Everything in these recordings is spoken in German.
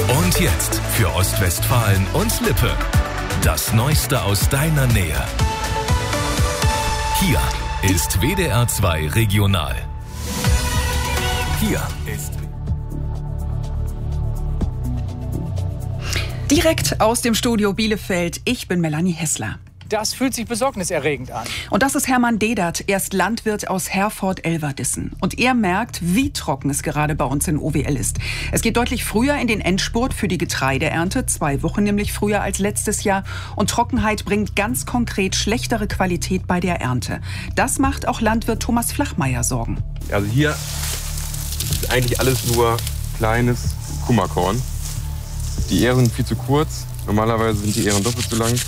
Und jetzt für Ostwestfalen und Lippe. Das Neueste aus deiner Nähe. Hier ist WDR 2 Regional. Hier ist direkt aus dem Studio Bielefeld. Ich bin Melanie Hessler. Das fühlt sich besorgniserregend an. Und das ist Hermann Dedert. Er ist Landwirt aus Herford-Elverdissen. Und er merkt, wie trocken es gerade bei uns in OWL ist. Es geht deutlich früher in den Endspurt für die Getreideernte, 2 Wochen nämlich früher als letztes Jahr. Und Trockenheit bringt ganz konkret schlechtere Qualität bei der Ernte. Das macht auch Landwirt Thomas Flachmeier Sorgen. Also hier ist eigentlich alles nur kleines Kummerkorn. Die Ähren sind viel zu kurz. Normalerweise sind die Ähren doppelt so lang.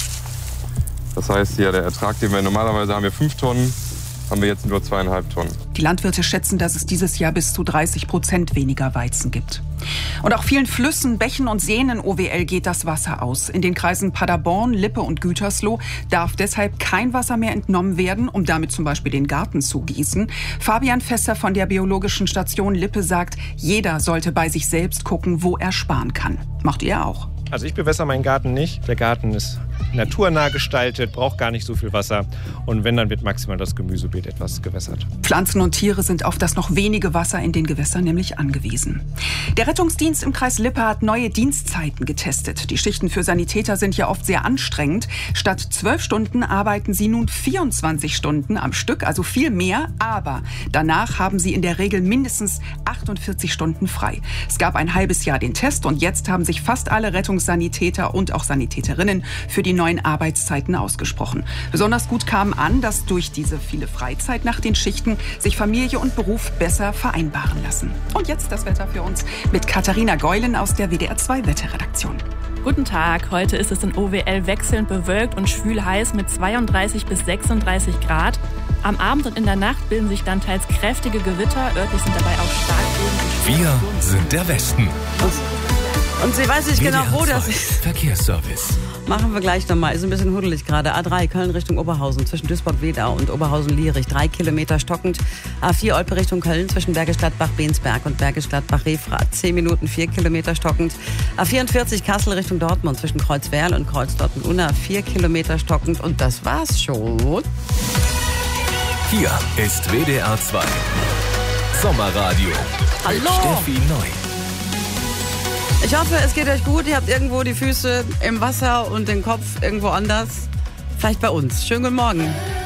Das heißt, ja, der Ertrag, den wir normalerweise haben, 5 Tonnen, haben wir jetzt nur 2,5 Tonnen. Die Landwirte schätzen, dass es dieses Jahr bis zu 30% weniger Weizen gibt. Und auch vielen Flüssen, Bächen und Seen in OWL geht das Wasser aus. In den Kreisen Paderborn, Lippe und Gütersloh darf deshalb kein Wasser mehr entnommen werden, um damit zum Beispiel den Garten zu gießen. Fabian Fesser von der Biologischen Station Lippe sagt, jeder sollte bei sich selbst gucken, wo er sparen kann. Macht ihr auch? Also ich bewässere meinen Garten nicht. Der Garten ist naturnah gestaltet, braucht gar nicht so viel Wasser. Und wenn, dann wird maximal das Gemüsebeet etwas gewässert. Pflanzen und Tiere sind auf das noch wenige Wasser in den Gewässern nämlich angewiesen. Der Rettungsdienst im Kreis Lippe hat neue Dienstzeiten getestet. Die Schichten für Sanitäter sind ja oft sehr anstrengend. Statt 12 Stunden arbeiten sie nun 24 Stunden am Stück, also viel mehr. Aber danach haben sie in der Regel mindestens 48 Stunden frei. Es gab ein halbes Jahr den Test und jetzt haben sich fast alle Rettungssanitäter und auch Sanitäterinnen für die neuen Arbeitszeiten ausgesprochen. Besonders gut kam an, dass durch diese viele Freizeit nach den Schichten sich Familie und Beruf besser vereinbaren lassen. Und jetzt das Wetter für uns mit Katharina Geulen aus der WDR 2 Wetterredaktion. Guten Tag, heute ist es in OWL wechselnd bewölkt und schwül heiß mit 32 bis 36 Grad. Am Abend und in der Nacht bilden sich dann teils kräftige Gewitter, örtlich sind dabei auch Starkregen. Wir sind der Westen. Und sie weiß nicht genau, wo das ist. Verkehrsservice. Machen wir gleich nochmal. Ist ein bisschen huddelig gerade. A3 Köln Richtung Oberhausen zwischen Duisburg-Wedau und Oberhausen-Lierich. 3 Kilometer stockend. A4 Olpe Richtung Köln zwischen Bergisch Gladbach-Bensberg und Bergisch Gladbach-Refrath. 10 Minuten, 4 Kilometer stockend. A44 Kassel Richtung Dortmund zwischen Kreuzwerl und Kreuz-Dortmund-Unna. 4 Kilometer stockend. Und das war's schon. Hier ist WDR 2 Sommerradio. Hallo. Mit Steffi Neu. Ich hoffe, es geht euch gut. Ihr habt irgendwo die Füße im Wasser und den Kopf irgendwo anders. Vielleicht bei uns. Schönen guten Morgen.